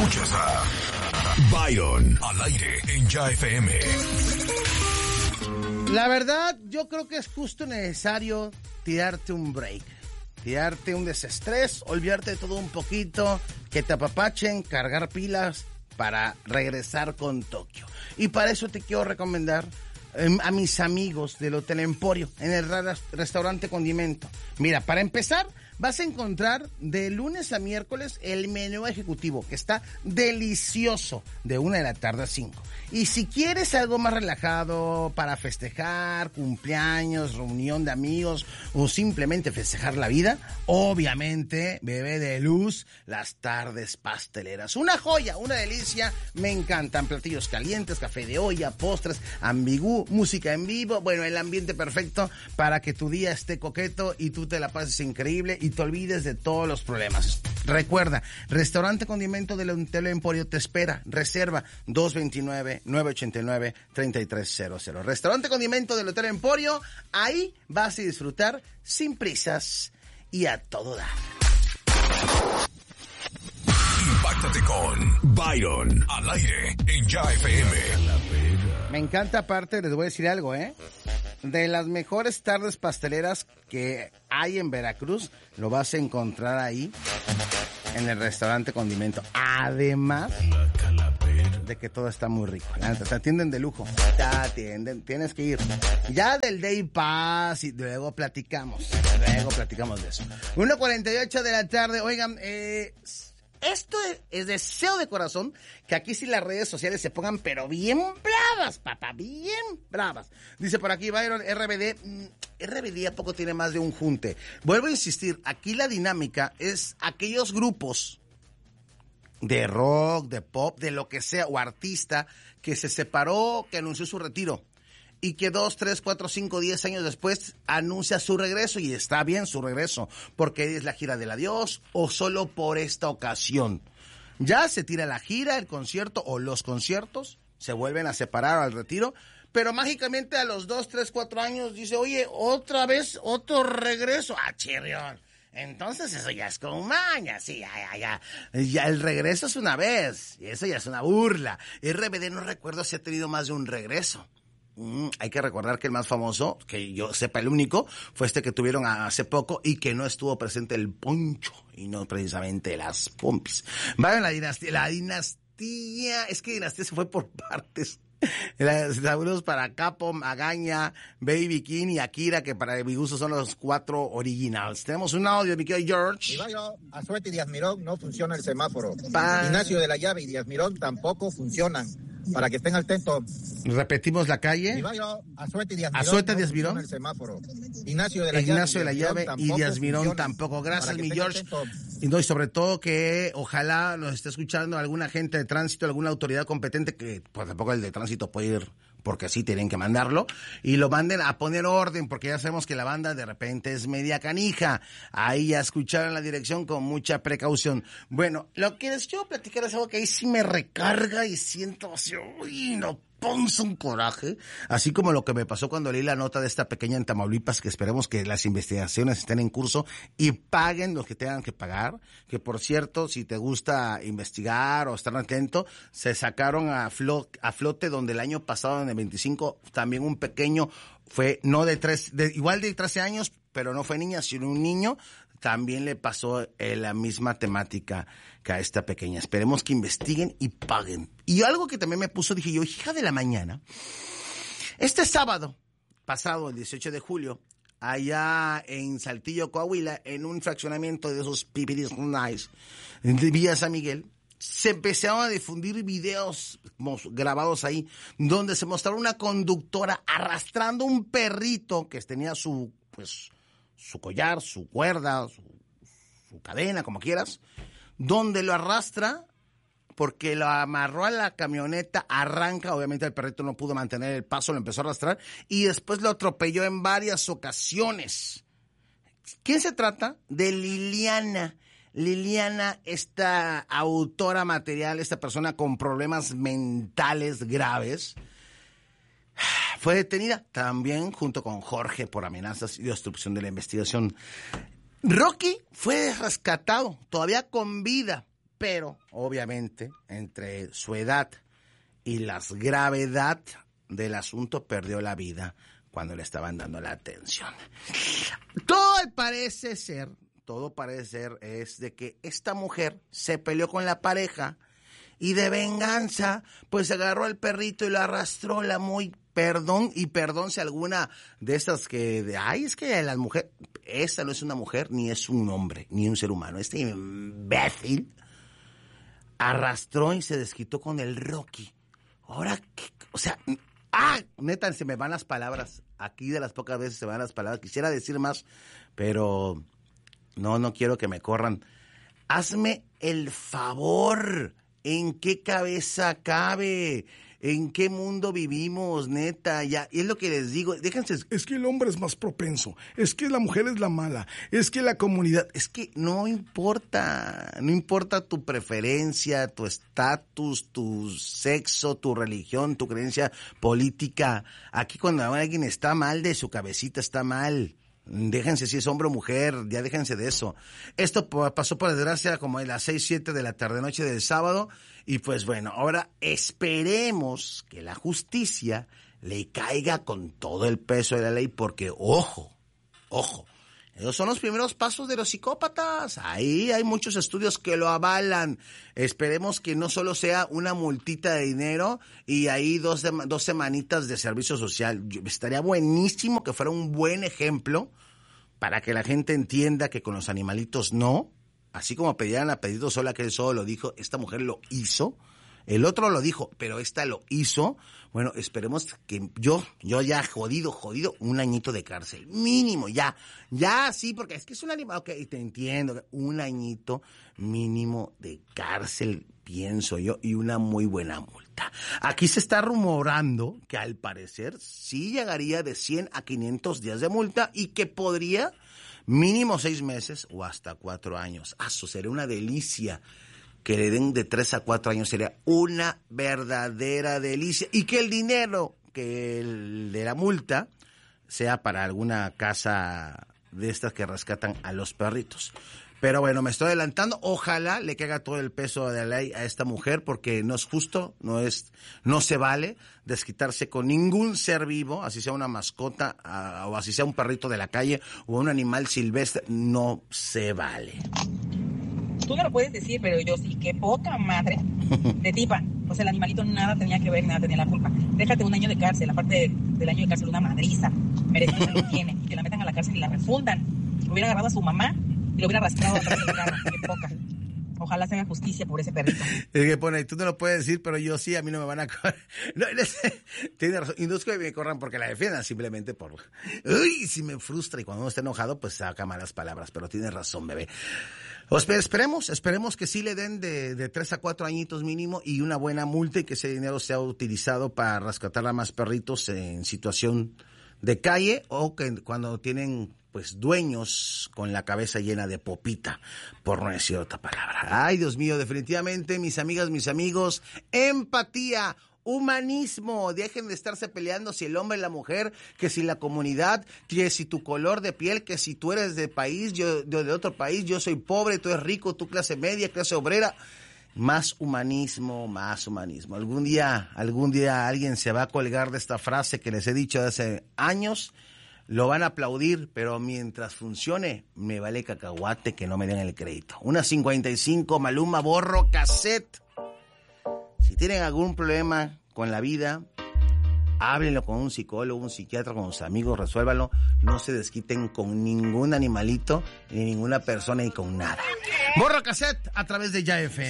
Escuchas a Byron al aire en Ya FM. La verdad, yo creo que es justo necesario tirarte un break, tirarte un desestrés, olvidarte de todo un poquito, que te apapachen, cargar pilas para regresar con Tokio. Y para eso te quiero recomendar a mis amigos del Hotel Emporio, en el restaurante Condimento. Mira, para empezar, vas a encontrar de lunes a miércoles el menú ejecutivo, que está delicioso, de 1 de la tarde a 5. Y si quieres algo más relajado para festejar, cumpleaños, reunión de amigos o simplemente festejar la vida, obviamente, Bebé de Luz, las tardes pasteleras. Una joya, una delicia, me encantan. Platillos calientes, café de olla, postres, ambigú, música en vivo. Bueno, el ambiente perfecto para que tu día esté coqueto y tú te la pases increíble y te olvides de todos los problemas. Recuerda, Restaurante Condimento del Hotel Emporio te espera. Reserva 229-989-3300. Restaurante Condimento del Hotel Emporio, ahí vas a disfrutar sin prisas y a todo dar. Impáctate con Byron al aire en Ya FM. Me encanta, aparte, les voy a decir algo, de las mejores tardes pasteleras que hay en Veracruz, lo vas a encontrar ahí, en el Restaurante Condimento. Además de que todo está muy rico. Te atienden de lujo. Te atienden, tienes que ir. Ya del Day Pass y luego platicamos de eso. 1:48 de la tarde. Oigan, esto es deseo de corazón que aquí sí las redes sociales se pongan pero bien bravas, papá, bien bravas. Dice por aquí Byron, RBD a poco tiene más de un junte. Vuelvo a insistir, aquí la dinámica es aquellos grupos de rock, de pop, de lo que sea, o artista que se separó, que anunció su retiro. Y que 2, 3, 4, 5, 10 años después anuncia su regreso, y está bien su regreso, porque es la gira del adiós o solo por esta ocasión. Ya se tira la gira, el concierto o los conciertos, se vuelven a separar al retiro, pero mágicamente a los 2, 3, 4 años dice, oye, otra vez, otro regreso. ¡Ah, chirrión! Entonces eso ya es con maña, sí, ya el regreso es una vez, y eso ya es una burla. RBD no recuerdo si ha tenido más de un regreso. Hay que recordar que el más famoso, que yo sepa el único, fue este que tuvieron hace poco y que no estuvo presente el Poncho y no precisamente las Pompis. Vale, la dinastía, es que dinastía se fue por partes. Saludos para Capo, Magaña, Baby King y Akira, que para mi gusto son los 4 originals. Tenemos un audio de mi querido George. Ibayo, Azuete y Díaz Mirón no funciona el semáforo. Ignacio de la Llave y Díaz Mirón tampoco funcionan. Para que estén atentos. Repetimos la calle. Ibayo, Azuete y Díaz Mirón. Azuete, no Díaz Mirón. El semáforo. Ignacio de la Llave y Díaz Mirón tampoco. Gracias, mi George. Y no, y sobre todo que ojalá nos esté escuchando alguna agente de tránsito, alguna autoridad competente, que pues tampoco el de tránsito puede ir porque sí tienen que mandarlo, y lo manden a poner orden, porque ya sabemos que la banda de repente es media canija. Ahí ya escucharon la dirección con mucha precaución. Bueno, lo que les quiero platicar es algo que ahí sí me recarga y siento así, uy, no, ponce un coraje, así como lo que me pasó cuando leí la nota de esta pequeña en Tamaulipas, que esperemos que las investigaciones estén en curso y paguen los que tengan que pagar, que por cierto, si te gusta investigar o estar atento, se sacaron a flote donde el año pasado, en el 25, también un pequeño, fue no igual de 13 años, pero no fue niña, sino un niño, también le pasó la misma temática que a esta pequeña. Esperemos que investiguen y paguen. Y algo que también me puso, dije yo, hija de la mañana, este sábado pasado, el 18 de julio, allá en Saltillo, Coahuila, en un fraccionamiento de esos pipiris nice, de Villa San Miguel, se empezaron a difundir videos grabados ahí, donde se mostraba una conductora arrastrando un perrito que tenía su collar, su cuerda, su cadena, como quieras, donde lo arrastra porque lo amarró a la camioneta, arranca, obviamente el perrito no pudo mantener el paso, lo empezó a arrastrar y después lo atropelló en varias ocasiones. ¿Quién se trata? De Liliana. Liliana, esta autora material, esta persona con problemas mentales graves, fue detenida también junto con Jorge por amenazas y obstrucción de la investigación. Rocky fue rescatado, todavía con vida, pero obviamente entre su edad y la gravedad del asunto perdió la vida cuando le estaban dando la atención. Todo parece ser es de que esta mujer se peleó con la pareja y de venganza pues agarró al perrito y lo arrastró perdón si alguna de estas es que la mujer, esta no es una mujer, ni es un hombre, ni un ser humano. Este imbécil arrastró y se desquitó con el Rocky. Ahora, neta, se me van las palabras. Aquí de las pocas veces se me van las palabras. Quisiera decir más, pero no quiero que me corran. Hazme el favor. ¿En qué cabeza cabe? ¿En qué mundo vivimos, neta? Ya, y es lo que les digo, déjense. Es que el hombre es más propenso, es que la mujer es la mala, es que la comunidad. Es que no importa tu preferencia, tu estatus, tu sexo, tu religión, tu creencia política. Aquí cuando alguien está mal de su cabecita, está mal. Déjense si es hombre o mujer, ya déjense de eso. Esto pasó por desgracia como a las 6-7 de la tarde-noche del sábado y pues bueno, ahora esperemos que la justicia le caiga con todo el peso de la ley porque, ojo, esos son los primeros pasos de los psicópatas. Ahí hay muchos estudios que lo avalan. Esperemos que no solo sea una multita de dinero y ahí dos semanitas de servicio social. Estaría buenísimo que fuera un buen ejemplo para que la gente entienda que con los animalitos no. Así como pedían a Pedrito Sola, que él solo lo dijo, esta mujer lo hizo. El otro lo dijo, pero esta lo hizo. Bueno, esperemos que yo ya jodido, 1 añito de cárcel. Mínimo, ya sí, porque es que es un animal, ok, te entiendo, 1 añito mínimo de cárcel, pienso yo, y una muy buena multa. Aquí se está rumorando que al parecer sí llegaría de 100 a 500 días de multa y que podría mínimo 6 meses o hasta 4 años. Eso sería una delicia. Que le den de 3 a 4 años sería una verdadera delicia. Y que el dinero de la multa sea para alguna casa de estas que rescatan a los perritos. Pero bueno, me estoy adelantando. Ojalá le caiga todo el peso de la ley a esta mujer porque no es justo, no se vale desquitarse con ningún ser vivo, así sea una mascota o así sea un perrito de la calle o un animal silvestre, no se vale. Tú no lo puedes decir, pero yo sí, qué poca madre de tipa. O sea, el animalito nada tenía que ver, nada tenía la culpa. Déjate 1 año de cárcel, aparte del año de cárcel, una madriza. Merecida lo tiene. Que la metan a la cárcel y la refundan. Hubiera agarrado a su mamá y lo hubiera arrastrado atrás del carro. Qué poca. Ojalá se haga justicia por ese perrito. Es que pone, tú no lo puedes decir, pero yo sí, a mí no me van a correr. No, tiene razón. Y no es que me corran porque la defiendan, simplemente por... Uy, si me frustra y cuando uno está enojado, pues saca malas palabras. Pero tienes razón, bebé. Esperemos que sí le den de 3 a 4 añitos mínimo y una buena multa y que ese dinero sea utilizado para rescatar a más perritos en situación de calle o que cuando tienen pues dueños con la cabeza llena de popita, por no decir otra palabra. Ay, Dios mío, definitivamente, mis amigas, mis amigos, empatía, humanismo, dejen de estarse peleando si el hombre y la mujer, que si la comunidad, que si tu color de piel, que si tú eres de país, yo de otro país, yo soy pobre, tú eres rico, tú clase media, clase obrera. Más humanismo, más humanismo. Algún día alguien se va a colgar de esta frase que les he dicho hace años, lo van a aplaudir, pero mientras funcione, me vale cacahuate que no me den el crédito. 1:55, Maluma, borro cassette. Si tienen algún problema con la vida, háblenlo con un psicólogo, un psiquiatra, con sus amigos, resuélvanlo. No se desquiten con ningún animalito, ni ninguna persona, ni con nada. Borro cassette a través de Ya FM.